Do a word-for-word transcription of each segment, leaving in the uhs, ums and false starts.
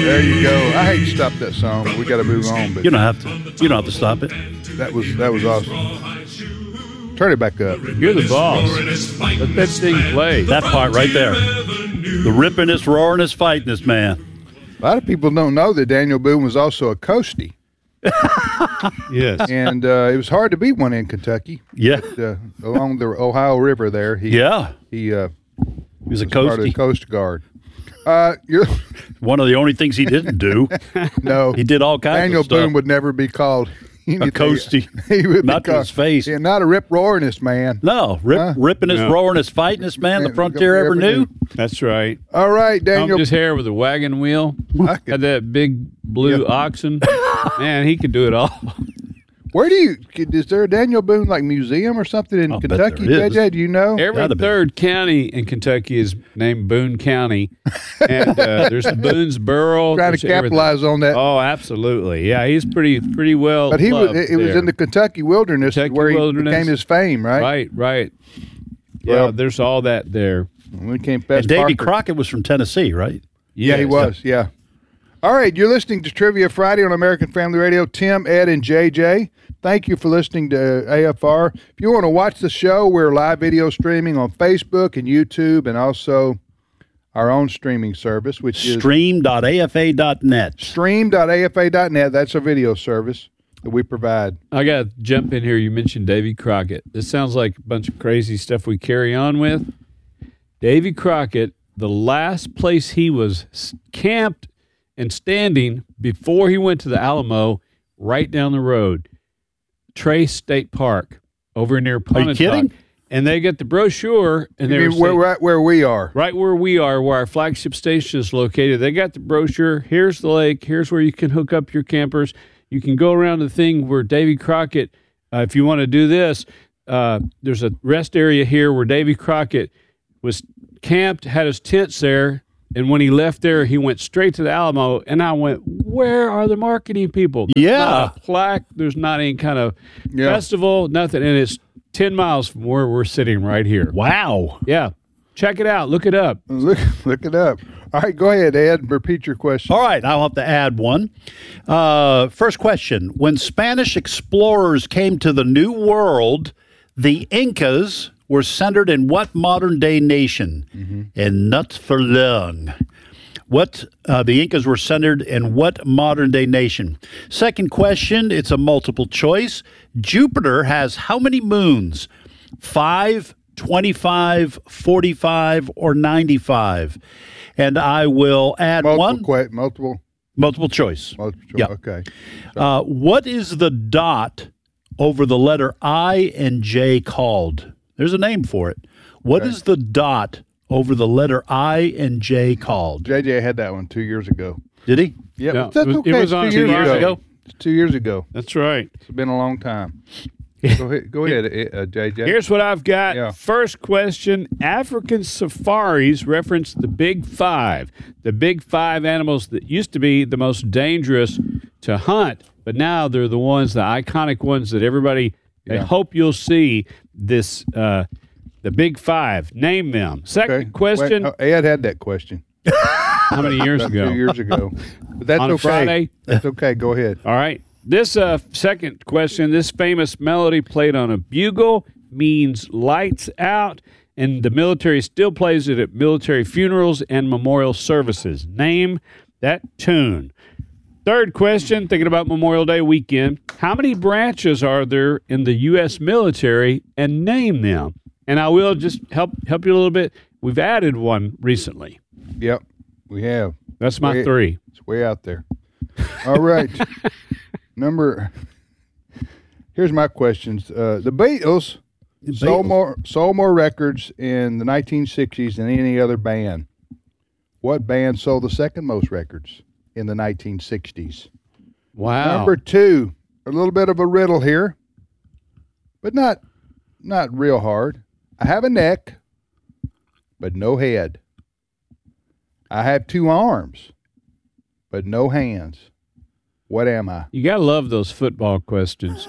There you go. I hate to stop that song, but we got to move on. But You don't have to. You don't have to stop it. that was that was awesome. Turn it back up. You're the boss. Let that thing play. That part right there. The rippiness, roariness, fightiness, man. A lot of people don't know that Daniel Boone was also a coastie, Yes. and uh, it was hard to beat one in Kentucky. Yeah. Uh, along the Ohio River there. He, Yeah. He, uh, He was a part of the coastie. Coast Guard. Uh, you're, One of the only things he didn't do. no. He did all kinds Daniel of stuff. Boone would never be called anything. A coastie. He would Not be to called, his face. Yeah, not a rip roaringest man. No, rip, Huh? ripping his, No. roaring his, fighting his man the Yeah, frontier ever ever knew. knew. That's right. All right, Daniel. Combed his hair with a wagon wheel. I could- Had that big blue oxen. Man, he could do it all. Where do you? Is there a Daniel Boone like museum or something in I'll bet Kentucky? there J is. J, do you know? Every Gotta be. third county in Kentucky is named Boone County, and uh, there's Boonesboro. Trying to there's everything. capitalize on that. Oh, absolutely. Yeah, he's pretty pretty well. but he was. loved It, it was there. in the Kentucky wilderness Kentucky where he wilderness. became his fame, right? right, right. Yeah, Well- there's all that there. When he came past And Davy Parker. Crockett was from Tennessee, right? Yeah, he Yes. was. Yeah. All right, you're listening to Trivia Friday on American Family Radio. Tim, Ed, and J J. Thank you for listening to A F R. If you want to watch the show, we're live video streaming on Facebook and YouTube, and also our own streaming service, which is Stream dot A F A dot net. stream dot A F A dot net. That's a video service that we provide. I got to jump in here. You mentioned Davy Crockett. This sounds like a bunch of crazy stuff we carry on with. Davy Crockett, the last place he was s- camped and standing before he went to the Alamo, right down the road, Trace State Park, over near Pontotoc. kidding? And they get the brochure, and You they're mean where, saying- right where we are. right where we are, where our flagship station is located. They got the brochure. Here's the lake. Here's where you can hook up your campers. You can go around the thing where Davy Crockett, uh, if you want to do this, uh, there's a rest area here where Davy Crockett was camped, had his tents there, and when he left there, he went straight to the Alamo. And I went, where are the marketing people? There's Yeah. not a plaque. There's not any kind of Yeah. festival, nothing. And it's ten miles from where we're sitting right here. Wow. Yeah. Check it out. Look it up. Look, look it up. All right, go ahead, Ed. Repeat your question. All right, I'll have to add one. Uh, first question. When Spanish explorers came to the New World, the Incas were centered in what modern-day nation? Mm-hmm. And not for long. What uh, the Incas were centered in what modern-day nation? Second question, it's a multiple choice. Jupiter has how many moons? Five, twenty-five, forty-five, or ninety-five? And I will add Multiple, one. que- multiple, Multiple choice. multiple. Yeah. Okay. Uh, what is the dot over the letter I and J called? There's a name for it. What is the dot over the letter I and J called? J J had that one two years ago. Did he? Yeah, No, but that's it was- okay. it was It's on two two years years ago. ago. It's two years ago. That's right. It's been a long time. Go ahead, go ahead, uh, J J. Here's what I've got. Yeah. First question. African safaris reference the Big Five. The Big Five animals that used to be the most dangerous to hunt, but now they're the ones, the iconic ones that everybody, I Yeah. hope you'll see this, uh, the Big Five. Name them. Second Okay. question. Wait, uh, Ed had that question How many years about ago? two years ago. But that's On a okay. Friday? That's okay. Go ahead. All right. This uh, second question, this famous melody played on a bugle means lights out, and the military still plays it at military funerals and memorial services. Name that tune. Third question, thinking about Memorial Day weekend, how many branches are there in the U S military, and name them? And I will just help help you a little bit. We've added one recently. Yep, we have. That's my Wait. three. It's way out there. All right. Number. Here's my questions. Uh, the Beatles sold Beatles. more sold more records in the nineteen sixties than any other band. What band sold the second most records in the nineteen sixties? Wow. Number two, a little bit of a riddle here, but not not real hard. I have a neck, but no head. I have two arms, but no hands. What am I? You got to love those football questions.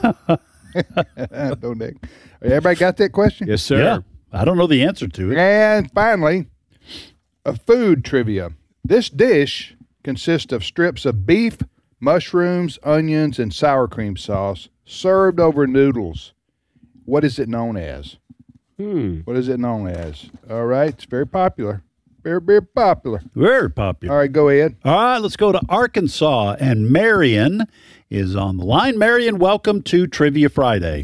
no neck. Everybody got that question? Yes, sir. Yeah. I don't know the answer to it. And finally, a food trivia. This dish consists of strips of beef, mushrooms, onions, and sour cream sauce served over noodles. What is it known as? Hmm. What is it known as? All right, it's very popular. Very, very popular. Very popular. All right, go ahead. All right, let's go to Arkansas. And Marion is on the line. Marion, welcome to Trivia Friday.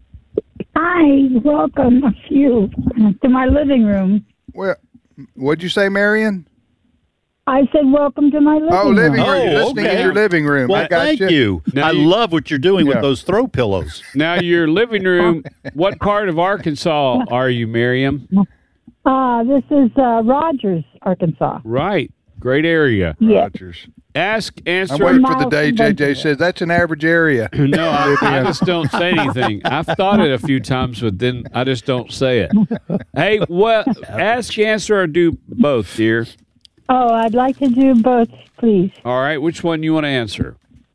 Hi, welcome a few to my living room. Well, what'd you say, Marion? I said welcome to my living Oh, room. living room. Oh, You're listening okay. in your living room. Well, I got thank you. you. Now I you- love what you're doing Yeah. with those throw pillows. Now, your living room, what part of Arkansas are you, Miriam? Uh, this is uh, Rogers, Arkansas. Right. Great area. Yeah. Rogers. Ask, answer. I'm waiting for the Miles day from J J Bentonville. says that's an average area. No, I, I just don't say anything. I've thought it a few times, but then I just don't say it. Hey, what? Ask, answer, or do both, dear. Oh, I'd like to do both, please. All right. Which one you want to answer?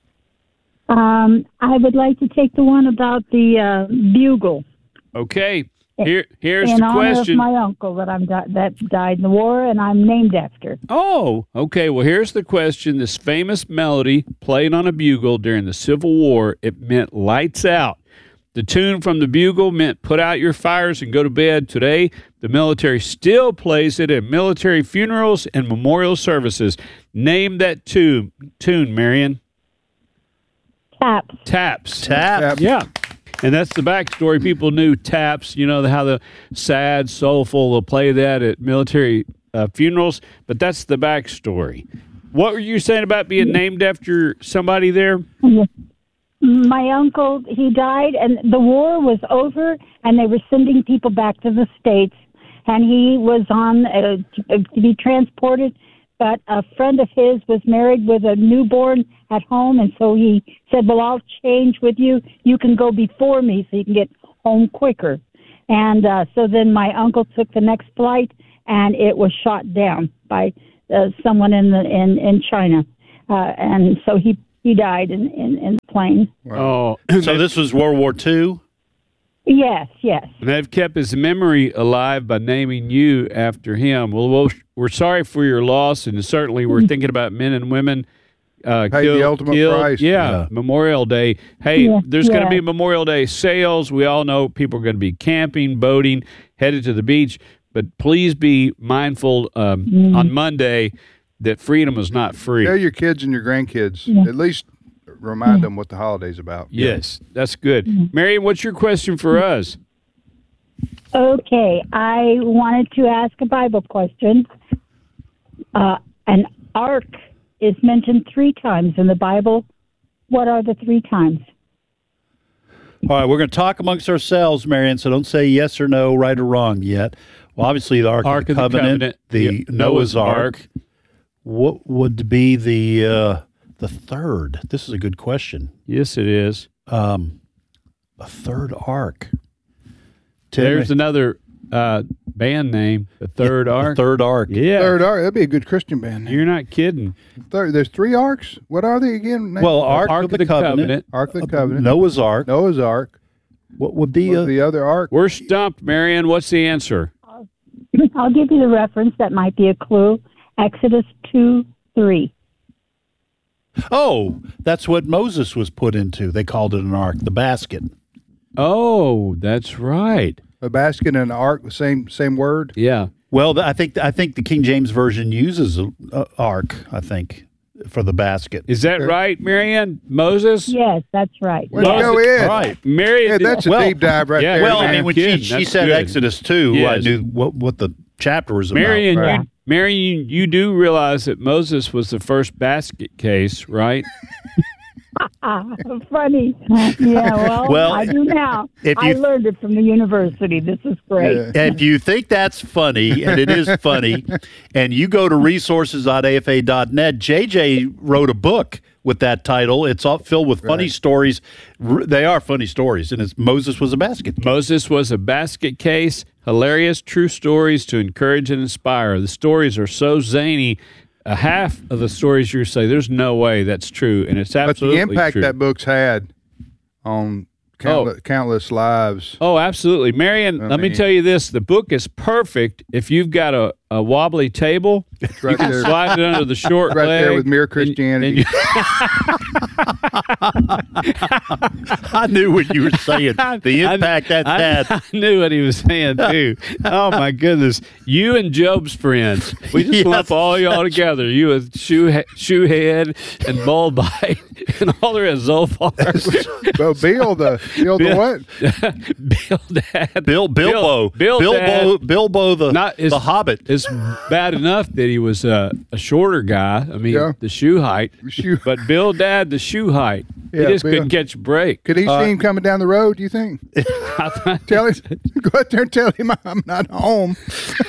Um, I would like to take the one about the uh, bugle. Okay. Here, here's in the honor question. of my uncle that I'm di- that died in the war, and I'm named after. Oh, okay. Well, here's the question. This famous melody played on a bugle during the Civil War, it meant lights out. The tune from the bugle meant put out your fires and go to bed. Today, the military still plays it at military funerals and memorial services. Name that tune, tune, Marion. Taps. Taps. Tap. Tap. Yeah. And that's the backstory. People knew taps, you know, how the sad, soulful will play that at military uh, funerals. But that's the backstory. What were you saying about being named after somebody there? My uncle, he died, and the war was over, and they were sending people back to the States, and he was on uh, to, to be transported, but a friend of his was married with a newborn at home, and so he said, well, I'll change with you. You can go before me so you can get home quicker. And uh, so then my uncle took the next flight, and it was shot down by uh, someone in the in, in China. Uh, and so he He died in, in, in the plane. Oh, So this was World War Two? Yes, yes. and they've kept his memory alive by naming you after him. Well, we'll we're sorry for your loss, and certainly we're thinking about men and women uh, Paid the killed, ultimate killed. price. Yeah, Yeah. Memorial Day. Hey, Yeah, there's going to yeah. be Memorial Day sales. We all know people are going to be camping, boating, headed to the beach. But please be mindful um, Mm-hmm. on Monday that freedom is not free. Tell your kids and your grandkids, at least remind them what the holiday's about. Yes, that's good. Mm-hmm. Marion, what's your question for us? Okay, I wanted to ask a Bible question. Uh, an ark is mentioned three times in the Bible. What are the three times? All right, we're going to talk amongst ourselves, Marion, so don't say yes or no, right or wrong yet. Well, obviously, the Ark, Ark of the of the Covenant, Covenant, the yeah, Noah's, Noah's Ark. Ark. What would be the uh, the third? This is a good question. Yes, it is. Um, a third Ark. There's another uh, band name, the Third The Ark. Third Ark. Yeah, Third ark, that'd be a good Christian band name. you're not kidding. Third, there's three arks. What are they again? Well, Ark, of the, Covenant, Ark of the Covenant, Noah's Ark. Noah's Ark. What would be What's a, the other ark? We're stumped, Marion. What's the answer? I'll give you the reference. That might be a clue. Exodus two three. Oh, that's what Moses was put into. They called it an ark, the basket. Oh, that's right. A basket and an ark, the same same word. Yeah. Well, th- I think I think the King James version uses a, a ark. I think for the basket. Is that right, Marion? Moses? Yes, that's right. Way to Moses- go in. All right. Marion. Yeah, that's a Well, deep dive right yeah, there. Well, I man. mean, when Kidding, she, she that's said good. Exodus two, I Yes. knew what, what the chapter was about. Marion, Right. you, Marion, you do realize that Moses was the first basket case, right? Ah, funny. Yeah, well, Well, I do now. if I you- learned it from the university. This is great. Yeah. If you think that's funny, and it is funny, and you go to resources dot a f a dot net, J J wrote a book with that title. It's all filled with funny Right. stories. R- They are funny stories, and it's Moses was a basket. Moses was a basket case. Hilarious true stories to encourage and inspire. The stories are so zany. A half of the stories you say, there's no way that's true, and it's But absolutely the impact true. that book's had on countless, countless lives. Oh, absolutely. Marion, I let me mean- tell you this. The book is perfect if you've got a, a wobbly table. It's right You can there, slide it under the short right leg. there with Mere and- Christianity. and you- I knew what you were saying. The impact that's I, had. I knew what he was saying too. Oh my goodness! You and Job's friends. We just Yes. lump all y'all together. You with shoe he- shoe head and bull bite and all the rest Zophar. Well, Bill the Bill the Bill- what? Bill Dad. Bill Bilbo. Bill, Bill Bilbo. Dad. Bilbo the Not- it's- the Hobbit. It's bad enough that he was uh, a shorter guy. I mean, Yeah. the shoe height. Shoe- But Bill Dad, the shoe height. Yeah, he just Bill. couldn't catch a break. Could he Uh, see him coming down the road? Do you think? Tell him, go out there and tell him I'm not home.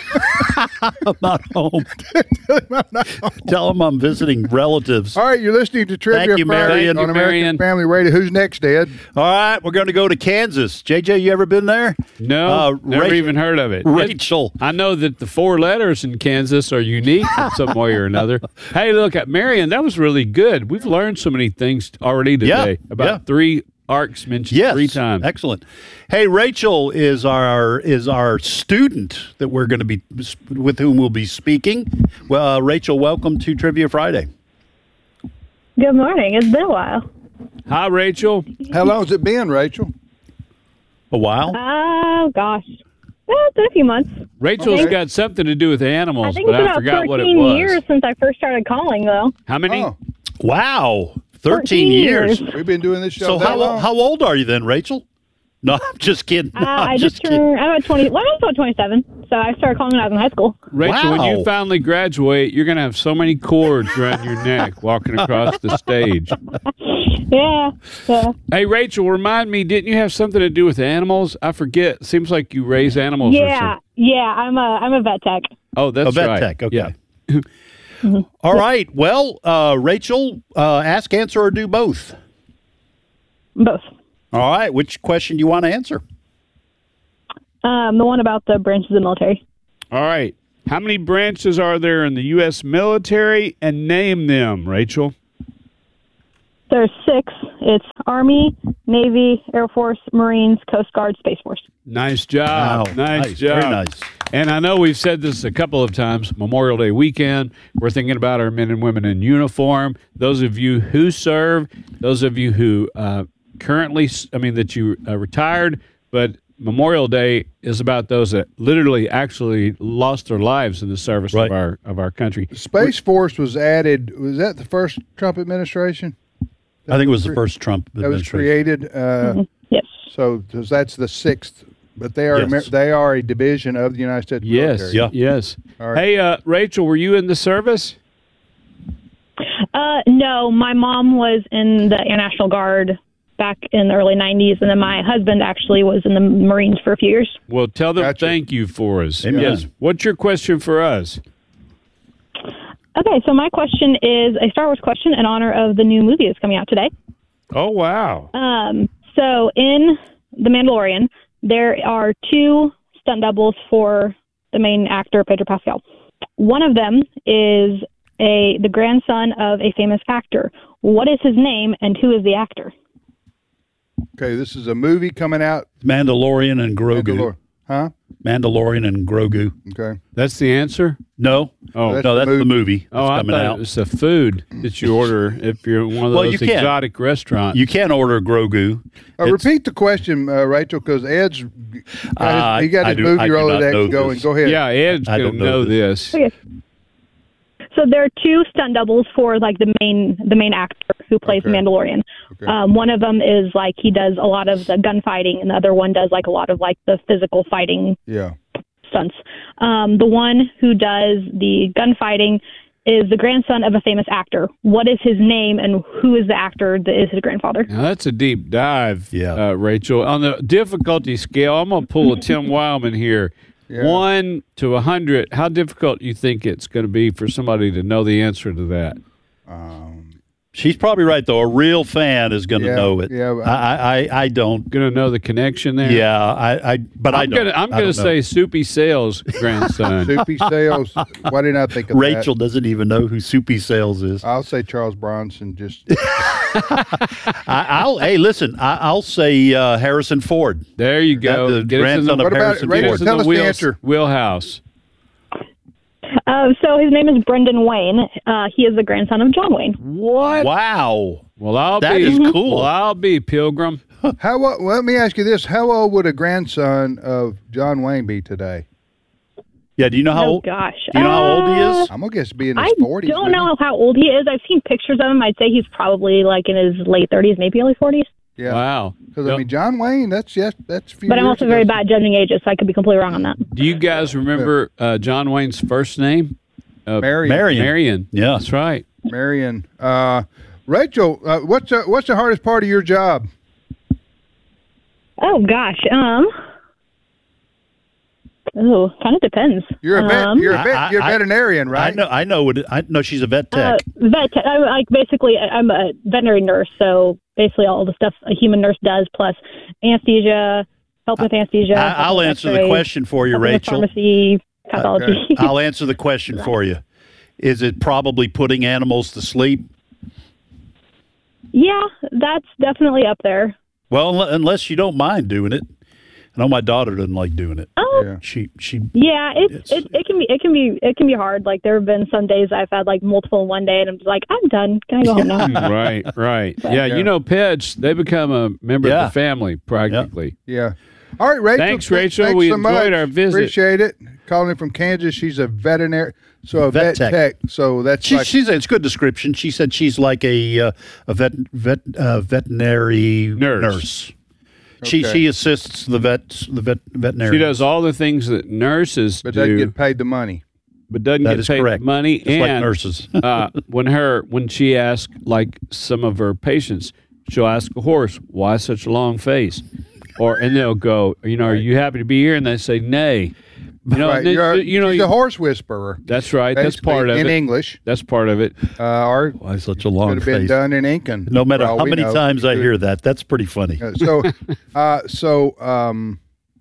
I'm not home. Tell him I'm not home. Tell him I'm visiting relatives. All right, you're listening to Trivia Thank you, Friday Marion. on Thank you, American Marion. Family Radio. Who's next, Ed? All right, we're going to go to Kansas. J J, you ever been there? No, Uh, never Rachel- even heard of it. Rachel. I know that the four letters in Kansas are unique in some way or another. Hey, look at Marion. That was really good. We've learned so many things already today. Yeah, About yeah. three arcs mentioned Yes, three times. Excellent. Hey, Rachel is our is our student that we're going to be with whom we'll be speaking. Well, uh, Rachel, welcome to Trivia Friday. Good morning. It's been a while. Hi, Rachel. How long's it been, Rachel? A while. Oh, gosh. Well, it's been a few months. Rachel's Okay. got something to do with I animals, think but it's I about forgot what it fourteen was. years since I first started calling, though. How many? Oh, Wow, thirteen fourteen years. years. we've been doing this show So that how long. how old are you then, Rachel? No, I'm just kidding. No, Uh, I'm I just just kidding. turned, I'm at twenty, well, I was about twenty-seven, so I started calling when I was in high school. Rachel, when Wow. you finally graduate, you're going to have so many cords around your neck walking across the stage. Yeah. So, Hey, Rachel, remind me, didn't you have something to do with animals? I forget. Seems like you raise animals or yeah, something. yeah, I'm a, I'm a vet tech. Oh, that's A vet right. tech, okay. Yeah. All right. Well, uh, Rachel, uh, ask, answer, or do both. Both. All right. Which question do you want to answer? Um, the one about the branches of the military. All right. How many branches are there in the U S military? And name them, Rachel. There's six. It's Army, Navy, Air Force, Marines, Coast Guard, Space Force. Nice job. Wow. Nice, Nice. job. Very nice. And I know we've said this a couple of times. Memorial Day weekend, we're thinking about our men and women in uniform. Those of you who serve, those of you who uh, currently, I mean, that you uh, retired, but Memorial Day is about those that literally actually lost their lives in the service Right. of our of our country. Space Force was added. Was that the first Trump administration? I think it was the first Trump That was administration. created. Uh, Yes. So 'cause that's the sixth, but they are Yes. Amer- they are a division of the United States Yes, military. Yeah. yes. All right. Hey, uh, Rachel, were you in the service? Uh, no, my mom was in the Air National Guard back in the early nineties, and then my husband actually was in the Marines for a few years. Well, tell them Gotcha. thank you for us. Amen. Yes. What's your question for us? Okay, so my question is a Star Wars question in honor of the new movie that's coming out today. Oh, wow. Um, so in The Mandalorian, there are two stunt doubles for the main actor, Pedro Pascal. One of them is a the grandson of a famous actor. What is his name, and who is the actor? Okay, this is a movie coming out. Mandalorian and Grogu. Mandalor- Huh? Mandalorian and Grogu. Okay. That's the answer? No. Oh, That's no, that's the the movie that's Oh, I coming thought out. it was the food that you order if you're one of Well, those you can't. exotic restaurants. You can't order Grogu. Uh, It's- repeat the question, uh, Rachel, because Ed's got Uh, his, he got I his do- movie I do not know Rolodex going. this. Go ahead. yeah, Ed's I going don't to know know this. Okay. So there are two stunt doubles for like the main the main actor who plays Okay. Mandalorian. Okay. Um, one of them is like he does a lot of the gunfighting, and the other one does like a lot of like the physical fighting Yeah. stunts. Um, the one who does the gunfighting is the grandson of a famous actor. What is his name, and who is the actor that is his grandfather? Now, that's a deep dive, Yeah. uh, Rachel. On the difficulty scale, I'm going to pull a Tim Wildman here. Yeah. One to a hundred. How difficult do you think it's going to be for somebody to know the answer to that? Um, She's probably right, though. A real fan is going to Yeah, know it. yeah, but- I, I, I don't. Going to know the connection there? Yeah, I, I but I I'm don't. gonna I'm I gonna don't know. say Soupy Sales grandson. Soupy Sales. Why didn't I think of Rachel that? doesn't even know who Soupy Sales is. I'll say Charles Bronson. Just I, I'll hey, listen. I, I'll say uh, Harrison Ford. There you That- go. the Get us in grandson the, of What about Harrison Rachel? get us Ford. in Tell the us the wheels- answer. wheelhouse. Uh, so his name is Brendan Wayne. Uh, he is the grandson of John Wayne. What? Wow. Well, I'll That be. is cool. Well, I'll be Pilgrim. How o- well, let me ask you this: how old would a grandson of John Wayne be today? Yeah, do you know how oh, old? gosh. Do you know how old he Uh, is? I'm gonna guess be in I his forties. don't know how old he is. I've seen pictures of him. I'd say he's probably like in his late thirties, maybe early forties. Yeah, Wow. because I mean, John Wayne. That's yes, that's. A few But I'm years also ago. very bad judging ages, so I could be completely wrong on that. Do you guys remember uh, John Wayne's first name? Uh, Marion. Marion. Marion. Yeah. That's right. Marion. Uh, Rachel, uh, what's the, what's the hardest part of your job? Oh gosh. Um. Oh, kind of depends. You're a vet. Um, You're a vet. I- You're a I- veterinarian, right? I know. I know. What it, I know. She's a vet Uh, tech. vet. I'm like basically I'm a veterinary nurse, so basically all the stuff a human nurse does, plus anesthesia, help with anesthesia. I, help I'll with answer the X-rays, question for you, help with Rachel. Pharmacy, pathology. Okay. I'll answer the question for you. Is it probably putting animals to sleep? Yeah, that's definitely up there. Well, unle- unless you don't mind doing it. I know my daughter doesn't like doing it. Oh, Yeah. She she yeah, it's, It's- it it can be it can be it can be hard. Like there have been some days I've had like multiple in one day, and I'm just like, I'm done. Can I go home now? right, right. Yeah, Yeah. you know, pets, they become a member Yeah. of the family practically. Yeah. All right, Rachel. Thanks, th- Rachel. Thanks We so enjoyed much. our visit. Appreciate it. Calling in from Kansas. She's a veterinary, so a Vet vet, tech. tech. So that's she, like, she's it's a good description. She said she's like a uh, a vet vet uh, veterinary Nurse. nurse. She Okay. she assists the vets the vet veterinarian. She does all the things that nurses but do, they get paid the money. but doesn't That get is paid correct. money. Just like and nurses. uh, when her when she asks, like some of her patients, she'll ask a horse, "Why such a long face?" Or and they'll go, "You know, are you happy to be here?" And they say, "Nay." You know, right. and they- You're, you know, she's a horse whisperer. that's right. That's basically, part of in it. English. That's part of it. Uh, or Why such a long could have been face? done in Incan. No matter for all how we many know. times I hear that, that's pretty funny. Uh, so, uh, so um,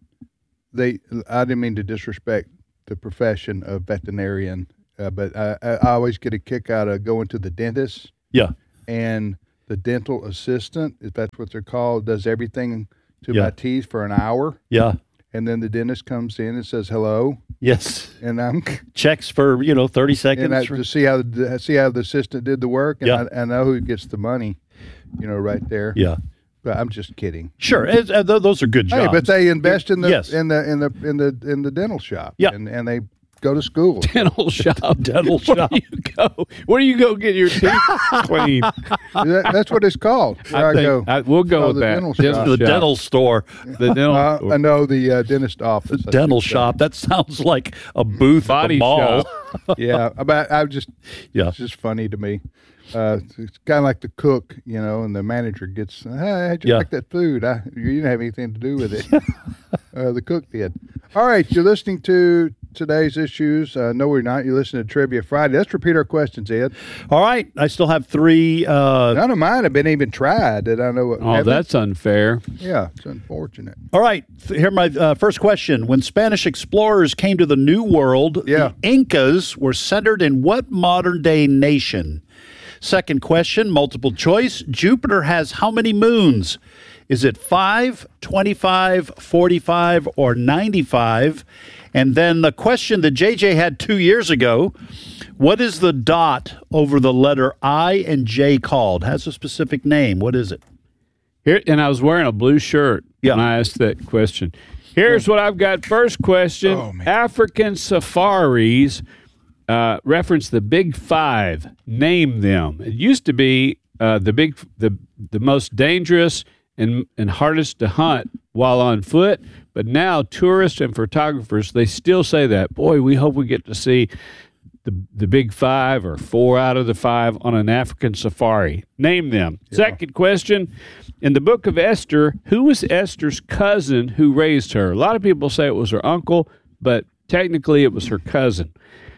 they. I didn't mean to disrespect the profession of veterinarian, uh, but I, I I always get a kick out of going to the dentist, Yeah, and the dental assistant, if that's what they're called, does everything to Yeah. my teeth for an hour, yeah, and then the dentist comes in and says hello, yes. and I'm Checks for you know thirty seconds. and I to see how the see how the assistant did the work, and Yeah. I, I know who gets the money, you know, right there. yeah, But I'm just kidding. sure. It's- uh, th- those are good jobs. Hey, but they invest in the Yes. in the in the in the in the dental shop. Yeah. and, and they go to school. Dental shop. dental Where shop. do you go? Where do you go get your teeth cleaned? That- that's what it's called. Where I, think- go. I- we'll go Oh, with the that. dental Dental shop. the shop. dental store, The dental. Uh, store. I know the uh, dentist office. I dental should say. shop. That sounds like a booth at Body the mall. shop. Yeah, but I just Yeah. it's just funny to me. Uh, it's kind of like the cook, you know, and the manager gets, hey, how'd you Yeah. like that food? I, you didn't have anything to do with it. uh, the cook did. All right, you're listening to today's issues. Uh, no, we're not. You're listening to Trivia Friday. Let's repeat our questions, Ed. All right, I still have three. Uh, None of mine have been even tried. That I know. What, Oh, have they? that's unfair. Yeah, it's unfortunate. all right, th- here my uh, first question: when Spanish explorers came to the New World, Yeah. the Incas were centered in what modern-day nation? Second question, multiple choice. Jupiter has how many moons? Is it five, twenty-five, forty-five, or ninety-five? And then the question that J J had two years ago, what is the dot over the letter I and J called? Has a specific name. What is it? Here, and I was wearing a blue shirt Yeah. when I asked that question. Here's what I've got. First question: Oh, man. African safaris uh, reference the Big Five. Name them. It used to be uh, the big, the the most dangerous and and hardest to hunt while on foot. But now tourists and photographers, they still say that. Boy, we hope we get to see the the Big Five or four out of the five on an African safari. Name them. Second question. In the book of Esther, who was Esther's cousin who raised her? A lot of people say it was her uncle, but technically it was her cousin.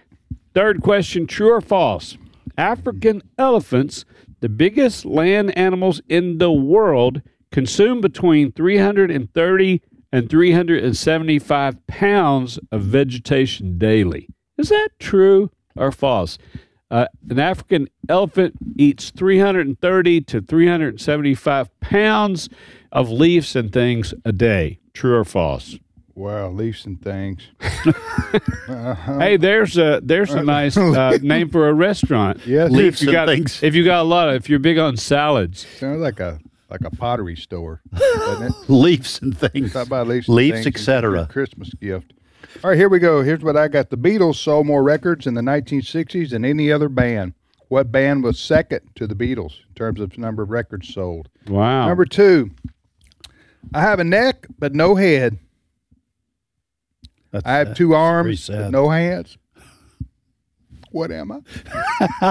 Third question, true or false? African elephants, the biggest land animals in the world, consume between three hundred thirty and three hundred seventy-five pounds of vegetation daily. Is that true or false? Uh, an African elephant eats three hundred thirty to three hundred seventy-five pounds of leaves and things a day. True or false? Wow, Leafs and things. Hey, there's a there's a nice uh, name for a restaurant. Yes. Leaf, Leafs you and got things. if you got a lot of if you're big on salads. Sounds like a like a pottery store, doesn't it? Leafs and things. Stop by Leafs, Leafs, and et cetera. Christmas gift. All right, here we go. Here's what I got. The Beatles sold more records in the nineteen sixties than any other band. What band was second to the Beatles in terms of number of records sold? Wow. Number two, I have a neck but no head. That's, I have that's two pretty arms sad. but no hands. What am I?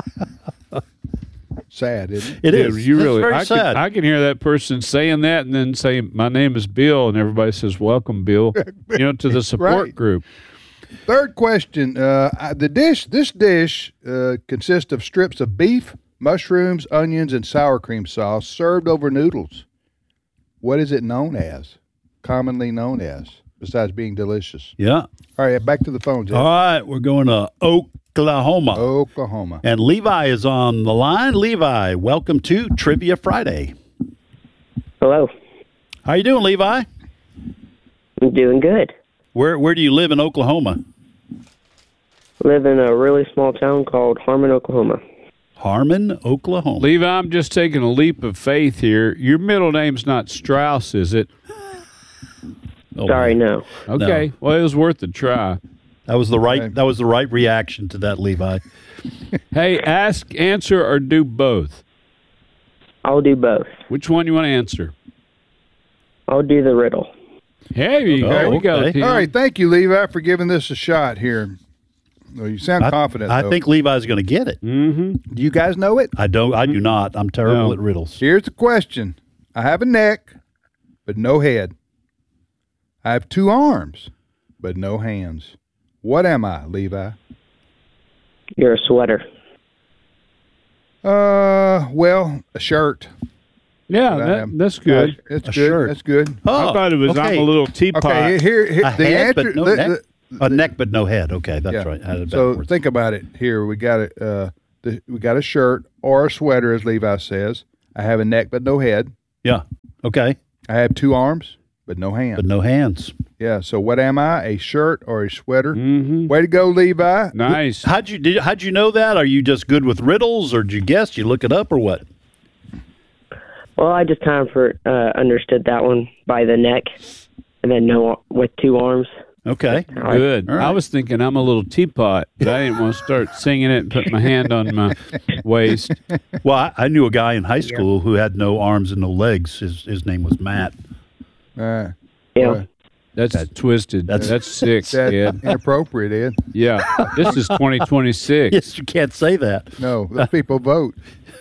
Sad, isn't it? It Yeah, is. You It's really very I sad. can I can hear that person saying that and then saying my name is Bill and everybody says welcome Bill. You know, to the support Right. group. Third question. Uh, I- the dish. This dish uh, consists of strips of beef, mushrooms, onions, and sour cream sauce served over noodles. What is it known as? Commonly known as, besides being delicious. yeah. All right, back to the phone, Jeff. All right, we're going to Oklahoma. Oklahoma. And Levi is on the line. Levi, welcome to Trivia Friday. Hello. How you doing, Levi? I'm doing good. Where where do you live in Oklahoma? Live in a really small town called Harmon, Oklahoma. Harmon, Oklahoma. Levi, I'm just taking a leap of faith here. Your middle name's not Strauss, is it? Oh, Sorry, man. no. Okay. Well, it was worth a try. That was the right Okay. that was the right reaction to that, Levi. Hey, ask, answer, or do both. I'll do both. Which one you want to answer? I'll do the riddle. Hey, Oh, there we go. okay. Tim. All right, thank you, Levi, for giving this a shot here. Well, you sound I, confident. I though. think Levi's going to get it. Mm-hmm. Do you guys know it? I don't. I do not. I'm terrible No. at riddles. Here's the question. I have a neck, but no head. I have two arms, but no hands. What am I, Levi? You're a sweater. Uh, well, a shirt. Yeah, But I that, am- that's good. It's A good. shirt. That's good. Oh, I thought it was okay. I'm a little teapot. Okay, here, here A the head, answer. but no the- neck. the- A neck but no head. Okay, that's yeah. right. I had it So backwards. think about it. Here we got it. Uh, the, we got a shirt or a sweater, as Levi says. I have a neck but no head. yeah. Okay, I have two arms but no hands. but no hands. Yeah. So what am I? A shirt or a sweater? Mm-hmm. Way to go, Levi. Nice. How'd you did? How'd you know that? Are you just good with riddles, or did you guess? You look it up, or what? Well, I just kind of for, uh, understood that one by the neck, and then no with two arms. Okay. Good. All right. I was thinking I'm a little teapot, but I didn't want to start singing it and put my hand on my waist. Well, I, I knew a guy in high school who had no arms and no legs. His his name was Matt. Uh, You know, Boy. That's That- twisted. that's- That's, sick, that's Ed. inappropriate, Ed. Yeah. This is twenty twenty-six. Yes, you can't say that. No, those people vote.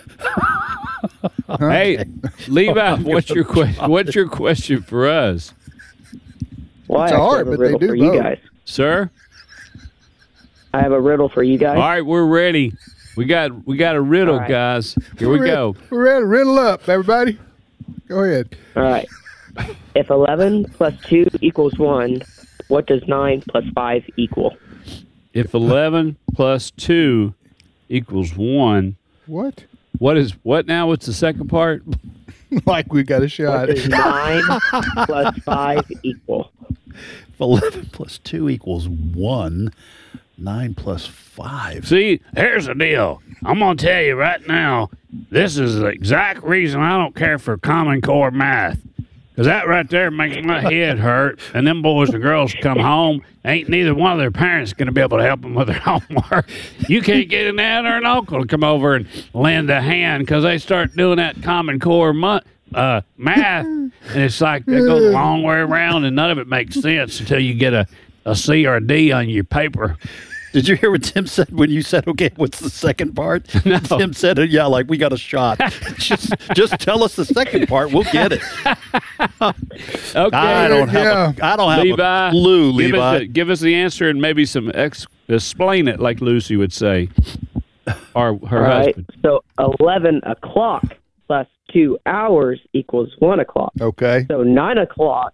Hey, Levi, what's your question? What's your question for us, well, I It's actually hard, have a but they riddle do for you vote. guys. sir? I have a riddle for you guys. All right, we're ready. We got we got a riddle, All right. guys. Here we We're go. ready- We're ready. Riddle up, everybody. Go ahead. All right. If eleven plus two equals one, what does nine plus five equal? If eleven plus two equals one, What? what is what now? What's the second part? Like we got a What shot. does nine plus five equal? If eleven plus two equals one, nine plus five. See, here's the deal. I'm going to tell you right now, this is the exact reason I don't care for Common Core math. Because that right there makes my head hurt. And them boys and girls come home, ain't neither one of their parents going to be able to help them with their homework. You can't get an aunt or an uncle to come over and lend a hand because they start doing that Common Core mo- uh, math. And it's like it goes a long way around, and none of it makes sense until you get a, a C or a D on your paper. Did you hear what Tim said when you said, "Okay, what's the second part"? No. Tim said, "Yeah, like we got a shot. just, just tell us the second part. We'll get it." Okay. I don't have. Yeah. A, I don't have Levi, a clue, give Levi. us, the, give us the answer and maybe some ex, explain it like Lucy would say, or her All right. husband. So eleven o'clock plus two hours equals one o'clock. Okay. So nine o'clock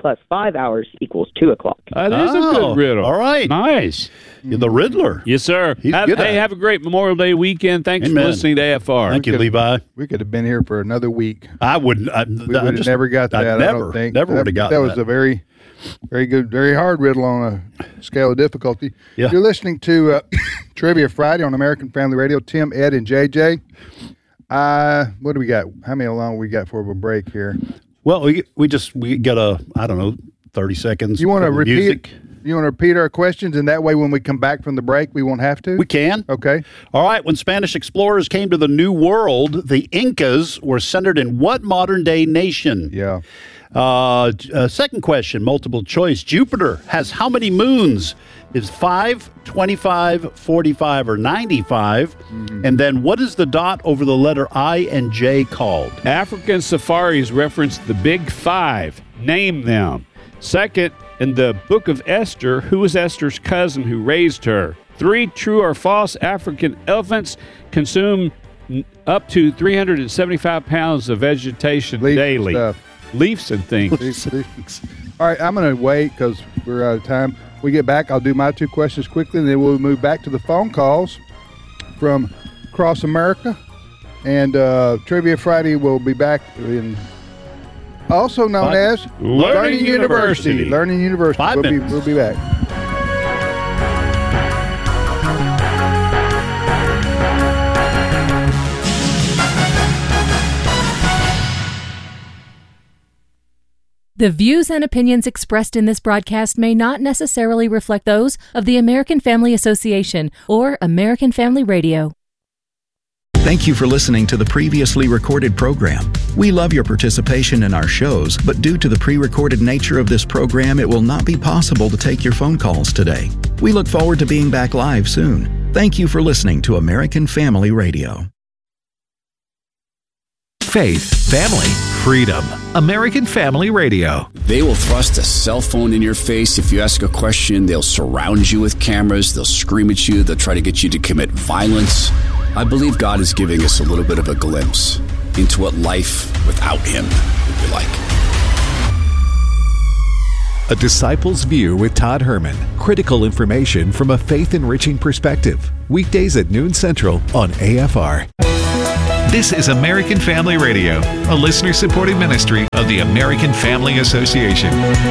plus five hours equals two o'clock. That is Oh, a good riddle. all right. Nice. You're the Riddler. Yes, sir. He's Have, good at hey, it. have a great Memorial Day weekend. Thanks Amen. for listening to A F R. Thank you, Could've- Levi. We could have been here for another week. I wouldn't. I, We would have just- never got I that. I never, don't think. never that, would have got that. that. was a very, very good, very hard riddle on a scale of difficulty. Yeah. You're listening to uh, Trivia Friday on American Family Radio. Tim, Ed, and J J. Uh, what do we got? How many long we got for a break here? Well, we we just we got a I don't know thirty seconds. You want to of repeat? music. You want to repeat our questions, and that way, when we come back from the break, we won't have to. We can. Okay. All right. When Spanish explorers came to the New World, the Incas were centered in what modern day nation? Yeah. Uh, uh, second question, multiple choice. Jupiter has how many moons? Is five, twenty-five, forty-five, or ninety-five? Mm-hmm. And then what is the dot over the letter I and J called? African safaris reference the Big Five. Name them. Second, in the Book of Esther, who was Esther's cousin who raised her? Three, true or false, African elephants consume n- up to three hundred seventy-five pounds of vegetation Leaf daily. stuff. Leaves and things. Leaf- leaf. All right, I'm going to wait because we're out of time. We get back, I'll do my two questions quickly, and then we'll move back to the phone calls from across America. And uh, Trivia Friday will be back in, also known Five- as Learning University. Learning University. Five we'll, be, minutes. we'll be back. The views and opinions expressed in this broadcast may not necessarily reflect those of the American Family Association or American Family Radio. Thank you for listening to the previously recorded program. We love your participation in our shows, but due to the pre-recorded nature of this program, it will not be possible to take your phone calls today. We look forward to being back live soon. Thank you for listening to American Family Radio. Faith, family, freedom. American Family Radio. They will thrust a cell phone in your face. If you ask a question, they'll surround you with cameras. They'll scream at you. They'll try to get you to commit violence. I believe God is giving us a little bit of a glimpse into what life without Him would be like. A Disciple's View with Todd Herman. Critical information from a faith-enriching perspective. Weekdays at noon Central on A F R. This is American Family Radio, a listener-supported ministry of the American Family Association.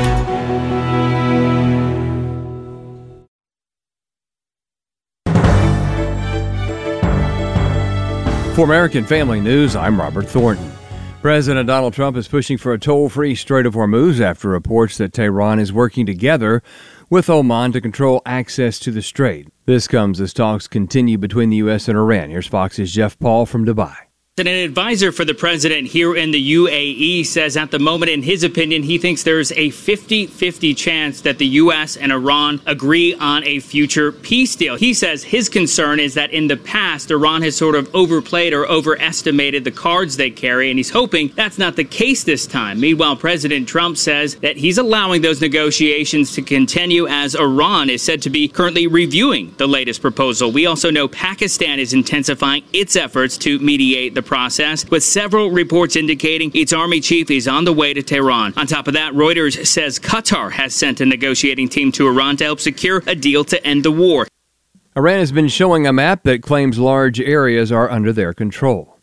For American Family News, I'm Robert Thornton. President Donald Trump is pushing for a toll-free Strait of Hormuz after reports that Tehran is working together with Oman to control access to the strait. This comes as talks continue between the U S and Iran. Here's Fox's Jeff Paul from Dubai. An advisor for the president here in the U A E says at the moment, in his opinion, he thinks there's a fifty-fifty chance that the U S and Iran agree on a future peace deal. He says his concern is that in the past, Iran has sort of overplayed or overestimated the cards they carry, and he's hoping that's not the case this time. Meanwhile, President Trump says that he's allowing those negotiations to continue as Iran is said to be currently reviewing the latest proposal. We also know Pakistan is intensifying its efforts to mediate the process, with several reports indicating its army chief is on the way to Tehran. On top of that, Reuters says Qatar has sent a negotiating team to Iran to help secure a deal to end the war. Iran has been showing a map that claims large areas are under their control.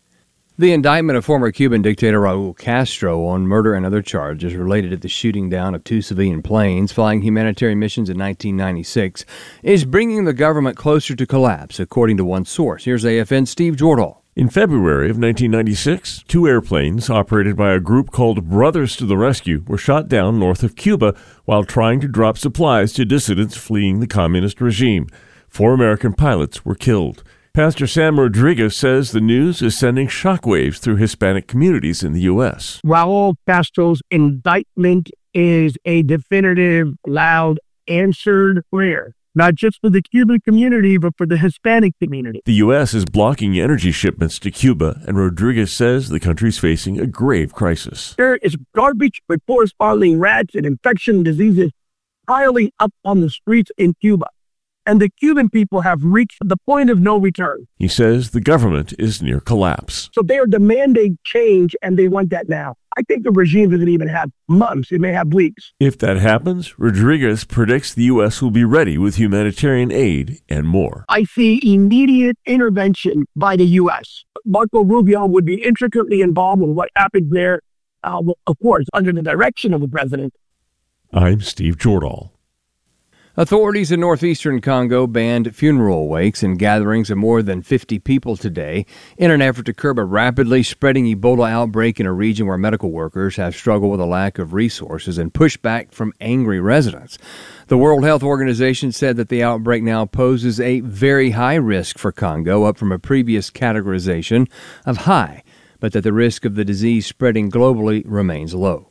The indictment of former Cuban dictator Raul Castro on murder and other charges related to the shooting down of two civilian planes flying humanitarian missions in nineteen ninety-six is bringing the government closer to collapse, according to one source. Here's A F N's Steve Jordahl. In February of nineteen ninety-six, two airplanes operated by a group called Brothers to the Rescue were shot down north of Cuba while trying to drop supplies to dissidents fleeing the communist regime. Four American pilots were killed. Pastor Sam Rodriguez says the news is sending shockwaves through Hispanic communities in the U S. Raul Castro's indictment is a definitive, loud, answered prayer. Not just for the Cuban community, but for the Hispanic community. The U S is blocking energy shipments to Cuba, and Rodriguez says the country's facing a grave crisis. There is garbage with corresponding rats and infection diseases piling up on the streets in Cuba. and the Cuban people have reached the point of no return. He says the government is near collapse. So they are demanding change, and they want that now. I think the regime doesn't even have months. It may have weeks. If that happens, Rodriguez predicts the U S will be ready with humanitarian aid and more. I see immediate intervention by the U S. Marco Rubio would be intricately involved in what happened there, uh, of course, under the direction of the president. I'm Steve Jordahl. Authorities in northeastern Congo banned funeral wakes and gatherings of more than fifty people today in an effort to curb a rapidly spreading Ebola outbreak in a region where medical workers have struggled with a lack of resources and pushback from angry residents. The World Health Organization said that the outbreak now poses a very high risk for Congo, up from a previous categorization of high, but that the risk of the disease spreading globally remains low.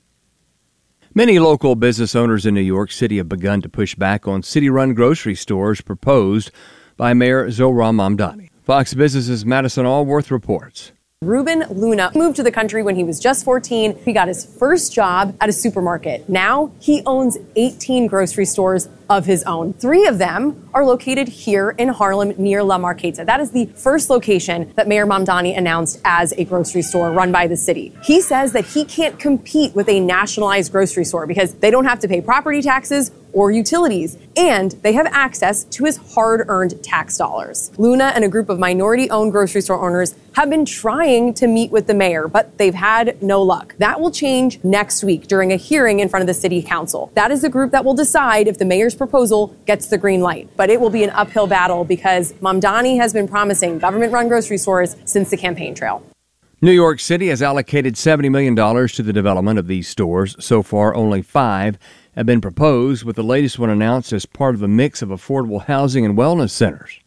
Many local business owners in New York City have begun to push back on city-run grocery stores proposed by Mayor Zohran Mamdani. Fox Business's Madison Allworth reports. Ruben Luna moved to the country when he was just fourteen. He got his first job at a supermarket. Now he owns eighteen grocery stores of his own. Three of them are located here in Harlem near La Marqueta. That is the first location that Mayor Mamdani announced as a grocery store run by the city. He says that he can't compete with a nationalized grocery store because they don't have to pay property taxes or utilities, and they have access to his hard-earned tax dollars. Luna and a group of minority-owned grocery store owners have been trying to meet with the mayor, but they've had no luck. That will change next week during a hearing in front of the city council. That is the group that will decide if the mayor's proposal gets the green light. But it will be an uphill battle because Mamdani has been promising government-run grocery stores since the campaign trail. New York City has allocated seventy million dollars to the development of these stores. So far, only five have been proposed, with the latest one announced as part of a mix of affordable housing and wellness centers.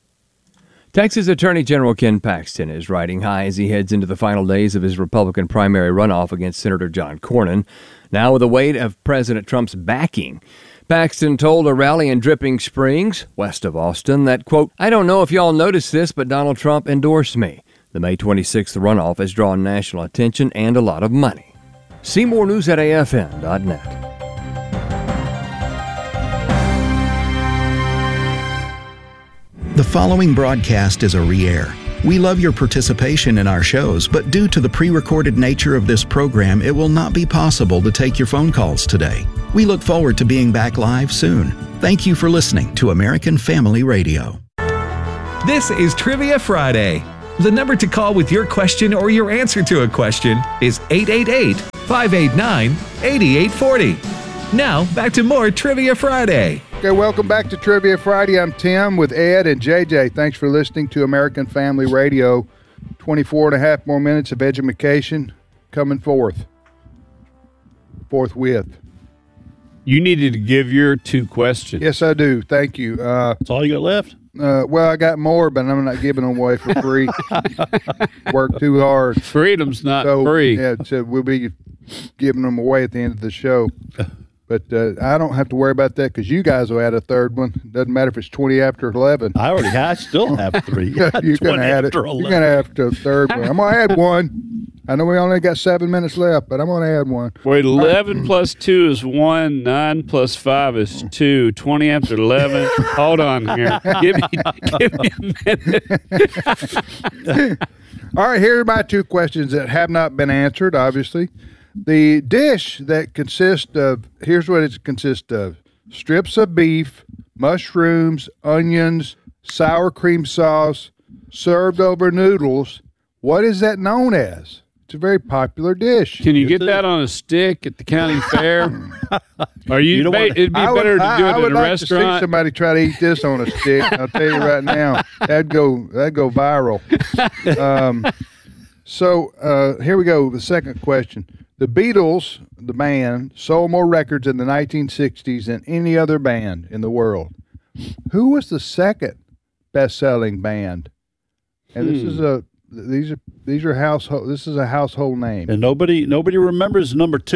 Texas Attorney General Ken Paxton is riding high as he heads into the final days of his Republican primary runoff against Senator John Cornyn, now with the weight of President Trump's backing. Paxton told a rally in Dripping Springs, west of Austin, that, quote, "I don't know if y'all noticed this, but Donald Trump endorsed me. The May twenty-sixth runoff has drawn national attention and a lot of money." See more news at A F N dot net. The following broadcast is a re-air. We love your participation in our shows, but due to the pre-recorded nature of this program, it will not be possible to take your phone calls today. We look forward to being back live soon. Thank you for listening to American Family Radio. This is Trivia Friday. The number to call with your question or your answer to a question is eight eight eight, five eight nine, eight eight four zero. Now, back to more Trivia Friday. Okay, welcome back to Trivia Friday. I'm Tim with Ed and J J. Thanks for listening to American Family Radio. twenty-four and a half more minutes of education coming forth. Forthwith. You needed to give your two questions. Yes, I do. Thank you. Uh, That's all you got left? Uh, well, I got more, but I'm not giving them away for free. Work too hard. Freedom's not so, free. Yeah, so we'll be giving them away at the end of the show. But uh, I don't have to worry about that because you guys will add a third one. Doesn't matter if it's twenty after eleven. I already have. I still have three. You're going to add it. You're going to have to a third one. I'm going to add one. I know we only got seven minutes left, but I'm going to add one. Wait, eleven plus two is one. nine plus five is two. twenty after eleven. Hold on here. Give me, give me a minute. All right, here are my two questions that have not been answered, obviously. The dish that consists of, here's what it consists of. Strips of beef, mushrooms, onions, sour cream sauce, served over noodles. What is that known as? It's a very popular dish. Can you get that on a stick at the county fair? Are you? you ba- it'd be I better would, to I, do it I in would a like restaurant. To see somebody try to eat this on a stick. I'll tell you right now, that'd go that'd go viral. Um, so uh, here we go. The second question: the Beatles, the band, sold more records in the nineteen sixties than any other band in the world. Who was the second best-selling band? And this Hmm. is a these are these are household. This is a household name. And nobody nobody remembers number two.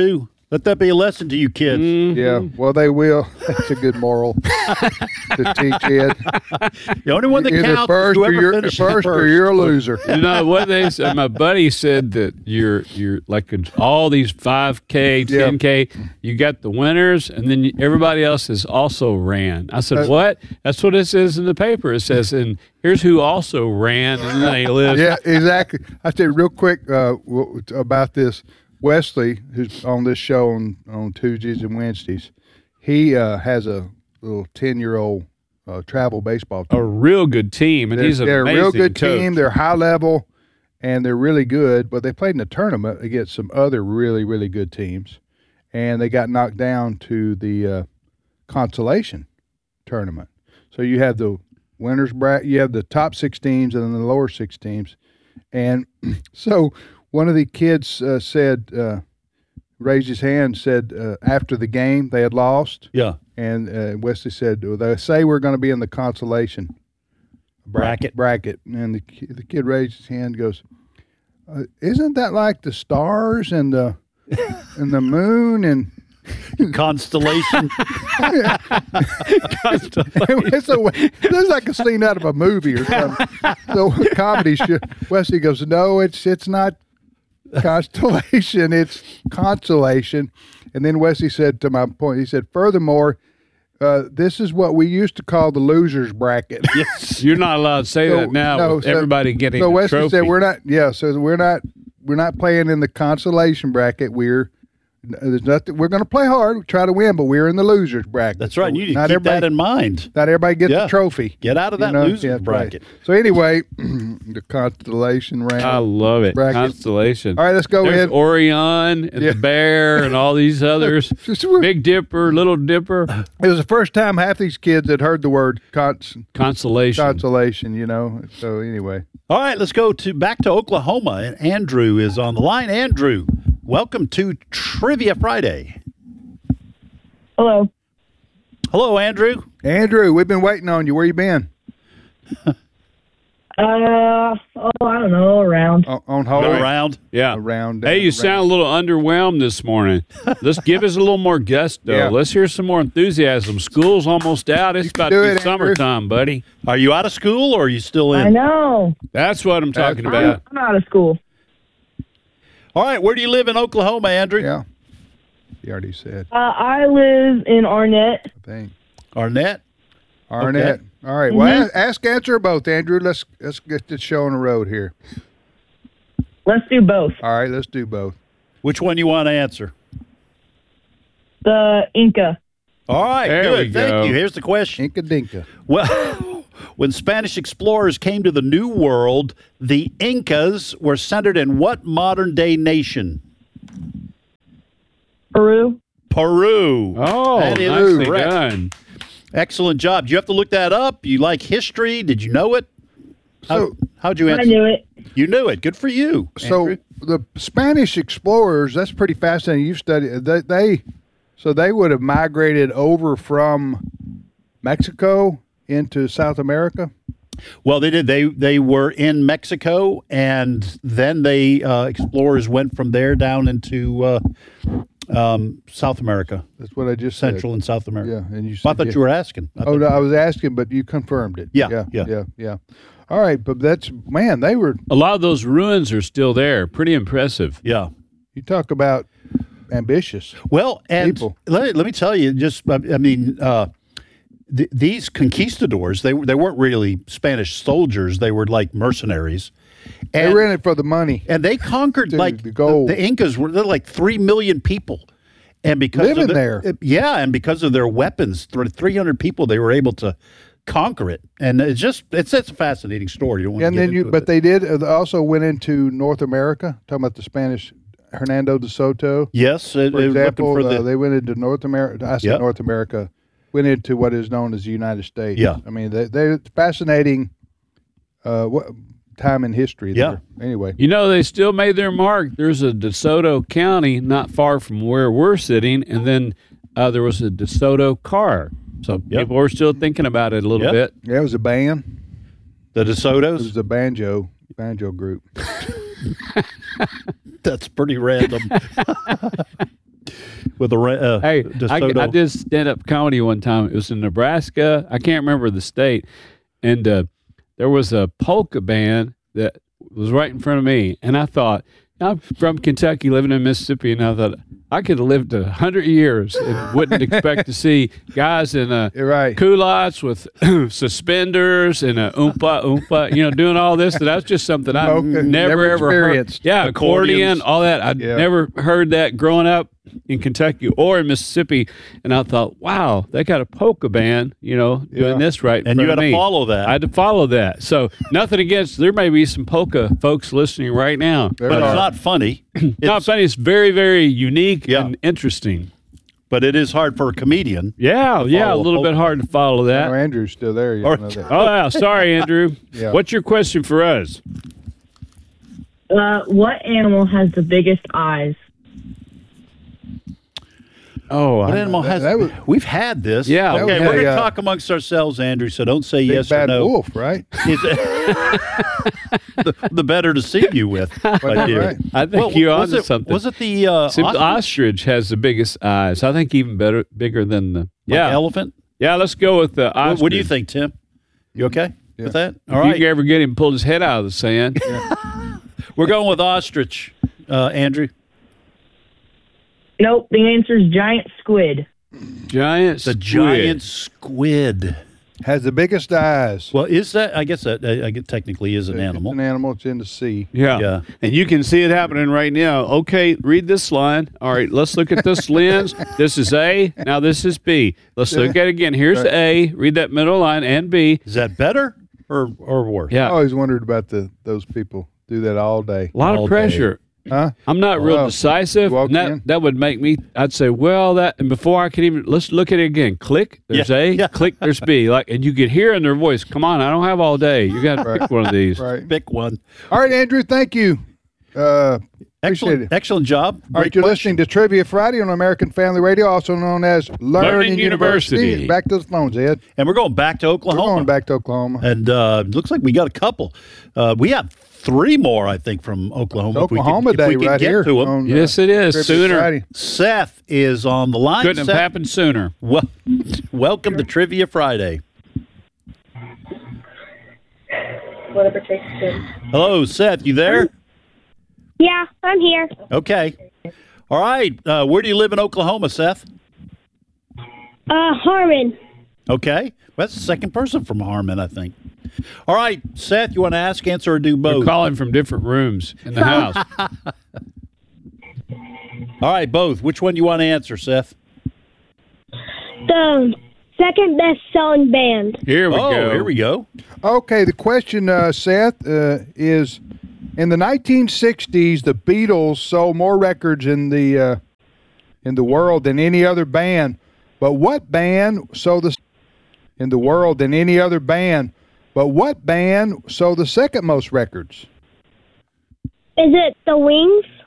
Let that be a lesson to you kids. Mm-hmm. Yeah, well, they will. That's a good moral to teach Ed. The only one that Either counts first is or whoever you're, finishes first, first. or you're a loser. You know what they said? My buddy said that you're you're like in all these five K, ten K. You got the winners, and then you, everybody else has also ran. I said, Uh, what? That's what it says in the paper. It says, and here's who also ran, and then they live. Yeah, exactly. I said real quick uh, w- about this. Wesley, who's on this show on, on Tuesdays and Wednesdays, he uh, has a little ten-year-old uh, travel baseball team. A real good team, and they're, he's an they're a real amazing good coach. team. They're high level, and they're really good. But they played in a tournament against some other really, really good teams, and they got knocked down to the uh, consolation tournament. So you have the winners bracket, you have the top six teams, and then the lower six teams, and so. One of the kids uh, said, uh, raised his hand and said uh, after the game they had lost. Yeah. And uh, Wesley said, well, they say we're going to be in the consolation bracket. bracket. And the, ki- the kid raised his hand and goes, uh, isn't that like the stars and the, and the moon and constellation? it's, a, it's like a scene out of a movie or something. So a comedy show. Wesley goes, no, it's it's not constellation, it's consolation. And then Wesley said, to my point, he said, furthermore, uh, this is what we used to call the losers bracket. Yes, you're not allowed to say So, that now. no, with so- everybody getting So a Wesley trophy. said, we're not. Yeah, so we're not. We're not playing in the consolation bracket. We're there's nothing. We're going to play hard, we try to win, but we're in the losers bracket. That's right. So You need to not keep everybody- that in mind. Not everybody gets Yeah. the trophy. Get out of You that know? losers Yeah, right. bracket. So anyway, the constellation round. I love it. bracket. Constellation. All right, let's go There's in. Orion and Yeah. the Bear and all these others. Big Dipper, Little Dipper. It was the first time half these kids had heard the word cons- Consolation. consolation. You know. So anyway, All right, let's go to back to Oklahoma. And Andrew is on the line. Andrew, welcome to Trivia Friday. Hello. Hello, Andrew. Andrew, we've been waiting on you. Where you been? Uh, oh, I don't know, around. On, on hold. Around. Yeah. Around. Hey, you around. sound a little underwhelmed this morning. Let's give us a little more gusto. Yeah. Let's hear some more enthusiasm. School's almost out. It's about do to be it, Andrew. summertime, buddy. Are you out of school or are you still in? I know. That's what I'm talking That's about. I'm out of school. All right, where do you live in Oklahoma, Andrew? Yeah. He already said. Uh, I live in Arnett. I think. Arnett? Arnett. Okay. All right. Well, Mhm. ask, ask, answer both, Andrew. Let's let's get this show on the road here. Let's do both. All right, let's do both. Which one you want to answer? The Inca. All right, There good. we Thank go. you. Here's the question. Inca Dinka. Well, when Spanish explorers came to the New World, the Incas were centered in what modern-day nation? Peru. Peru. Oh, That is nicely correct. done. Excellent job. Do you have to look that up? You like history? Did you know it? How, So- how'd you answer? I knew it. You knew it. Good for you. So Andrew. the Spanish explorers, that's pretty fascinating. You've studied they, they so they would have migrated over from Mexico into South America. Well, they did. They they were in Mexico, and then they uh, explorers went from there down into uh, um, South America, That's what I just Central said. and South America. Yeah, and you Well, I said thought yeah. you were asking. I Oh, thought- no, I was asking, but you confirmed it. Yeah, yeah, yeah. yeah, yeah. All right, but that's man, they were. A lot of those ruins are still there. Pretty impressive. yeah. You talk about ambitious. Well, and People. let, let me tell you, just I I mean, uh, th- these conquistadors, they they weren't really Spanish soldiers; they were like mercenaries. They And, were in it for the money. and they conquered Dude, like the the, gold. the Incas were they're like three million people, and because Living of the- there. yeah, and because of their weapons, three hundred people, they were able to conquer it, and it's just it's it's a fascinating story. You don't want And to get then you, into but it, they did uh, also went into North America. Talking about the Spanish Hernando de Soto. yes, it, For it- example, looking for uh, the, they went into North America. I said Yep. North America. Went into what is known as the United States. Yeah. I mean, they, they it's fascinating. Uh, what time in history? Yeah. there. Anyway, You know, they still made their mark. There's a DeSoto County not far from where we're sitting, and then uh, there was a DeSoto car. So Yep. people are still thinking about it a little Yep. bit. yeah, it was a band. the It DeSotos. was a banjo banjo group. That's pretty random. with a uh, Hey, I, DeSoto. I did stand-up comedy one time. It was in Nebraska. I can't remember the state. And uh, there was a polka band that was right in front of me. And I thought, I'm from Kentucky, living in Mississippi, and I thought, I could have lived a hundred years and wouldn't expect to see guys in uh, right. culottes with suspenders and a oompa oompa, you know, doing all this. And that's just something I Okay. never, Never ever experienced. heard. Yeah, accordion, Accordions. all that. I Yeah. never heard that growing up in Kentucky or in Mississippi. And I thought, wow, they got a polka band, you know, doing Yeah. this right. in And you front had of to me. follow that. I had to follow that. So nothing against. There may be some polka folks listening right now. There but are. it's not funny. Not It's- funny. It's very, very unique Yeah. and interesting. but it is hard for a comedian. Yeah, yeah, a follow little bit polka. hard to follow No, that. Andrew's still there. You Or- know that. Oh, yeah. Sorry, Andrew. Yeah. What's your question for us? Uh, what animal has the biggest eyes? Oh, What I, animal has? that was- We've had this. Yeah, Okay, that was we're going a, to uh, talk amongst ourselves, Andrew. So don't say Big yes bad or no. wolf, right? Is it- the, the better to see you with, my dear. Right. I think Well, you're was onto it, something. Was it the uh, See, the ostrich? ostrich has the biggest eyes. I think even better, bigger than the Like yeah elephant? Yeah, let's go with the ostrich. What, what do you think, Tim? You okay Yeah. with that? If All you right. can ever get him pulled his head out of the sand. We're going with ostrich, uh, Andrew. Nope, the answer is giant squid. Giant The squid. giant squid. Has the biggest eyes. Well, is that? I guess that uh, I guess technically is an animal. It's an animal. It's in the sea. Yeah. Yeah. And you can see it happening right now. Okay, read this line. All right, let's look at this lens. This is A. Now this is B. Let's look at it again. Here's Right. A. Read that middle line and B. Is that better or or worse? Yeah. I always wondered about the those people do that all day. A lot all of day. pressure. Huh? I'm not real Well, decisive. walk and that, in. that would make me, I'd say, well, that, and before I could even, let's look at it again. Click, there's Yeah, A, yeah. click, there's B. Like, and you could hear in their voice, come on, I don't have all day. You got to Right. pick one of these. Right. Pick one. All right, Andrew. Thank you. Uh, appreciate Excellent, it. excellent job. All right, Great you're question. listening to Trivia Friday on American Family Radio, also known as Learning, Learning University. University. Back to the phones, Ed. And we're going back to We're Oklahoma. going back to Oklahoma. And uh, looks like we got a couple. Uh, we have three more, I think, from Oklahoma. If we can- Oklahoma if Day we can right get here. to 'em. on, uh, Yes, it is. Trivia Sooner. Friday. Seth is on the line. Couldn't have Seth, happened sooner. Well, welcome to Trivia Friday. Whatever takes two. Hello, Seth. You there? Yeah, I'm here. Okay. All right. Uh, where do you live in Oklahoma, Seth? Uh, Harmon. Okay. Well, that's the second person from Harmon, I think. All right, Seth, you want to ask, answer, or do They're both? calling from different rooms in the house. All right, both. Which one do you want to answer, Seth? The second best-selling band. Here we oh, go. here we go. Okay, the question, uh, Seth, uh, is in the nineteen sixties, the Beatles sold more records in the uh, in the world than any other band. But what band sold the in the world than any other band? But what band sold the second most records? Is it the Wings?